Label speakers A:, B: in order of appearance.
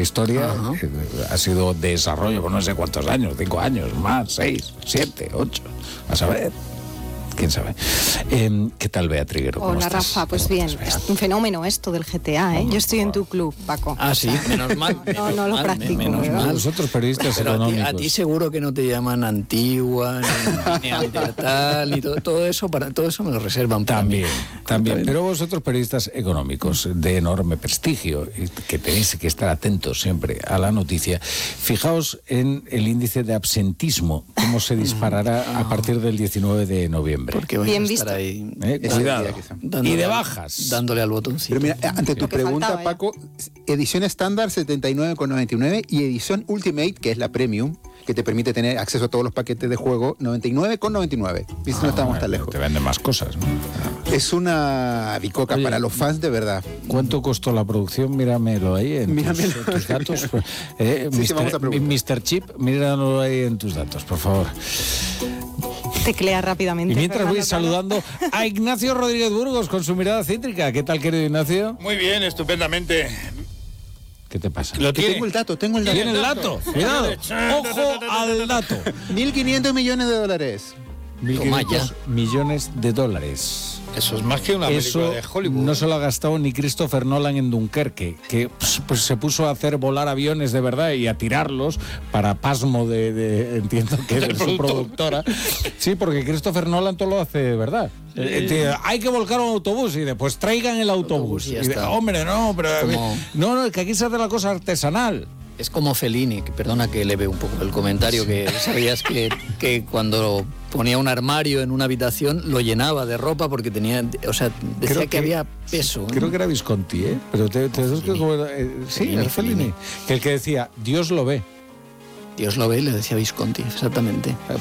A: historia ha sido desarrollo por no sé cuántos años, 5 años, más, 6, 7, 8, a saber. ¿Quién sabe? ¿Qué tal, Bea Triguero?
B: Hola, Rafa, pues bien, es un fenómeno esto del GTA, ¿eh? Yo estoy en tu club, Paco.
C: Ah, sí, menos mal.
B: No lo practico.
C: Menos mal.
A: Vosotros periodistas
C: Pero
A: económicos.
C: a ti seguro que no te llaman antigua, ni neandertal, ni todo eso, todo eso me lo reservan para mí.
A: También. Pero vosotros periodistas económicos de enorme prestigio, que tenéis que estar atentos siempre a la noticia, fijaos en el índice de absentismo, cómo se disparará a partir del 19 de noviembre.
C: Porque vais
B: Bien
C: a estar
B: visto.
C: ahí.
A: Cuidado. Y de bajas.
C: Dándole al botoncito.
D: Pero mira, ante tu pregunta,
B: faltaba,
D: Paco, edición estándar 79,99 y edición Ultimate, que es la Premium, que te permite tener acceso a todos los paquetes de juego, 99,99. ¿Viste? No estamos tan lejos.
A: Te venden más cosas, ¿no?
D: Es una bicoca para los fans de verdad.
A: ¿Cuánto costó la producción? Míramelo ahí en tus datos.
D: Sí, vamos a preguntar.
A: Mr. Chip, míramelo ahí en tus datos, por favor.
B: Teclea rápidamente.
A: Y mientras voy
B: Fernando,
A: saludando a Ignacio Rodríguez Burgos con su mirada cítrica. ¿Qué tal, querido Ignacio?
E: Muy bien, estupendamente.
A: ¿Qué te pasa?
E: Lo
D: Que
E: tiene.
D: tengo el dato.
A: ¿Tiene el dato? Cuidado. Ojo al dato.
D: 1.500 millones de dólares.
A: 1.500 millones de dólares.
E: Eso es más que una película de Hollywood.
A: No se lo ha gastado ni Christopher Nolan en Dunkerque, que pues se puso a hacer volar aviones de verdad y a tirarlos para pasmo entiendo que de su productora. Sí, porque Christopher Nolan todo lo hace de verdad. Hay que volcar un autobús y después traigan el autobús.
C: Y ya
A: Y
C: está.
A: hombre, no, pero no, que aquí se hace la cosa artesanal.
C: Es como Fellini, que perdona que eleve un poco el comentario, que sabías que cuando ponía un armario en una habitación lo llenaba de ropa porque tenía, o sea, decía
A: Creo
C: que había peso.
A: Creo que era Visconti, ¿eh? Pero sí, era Fellini. Que el que decía, Dios lo ve.
C: Dios lo ve, le decía Visconti, exactamente.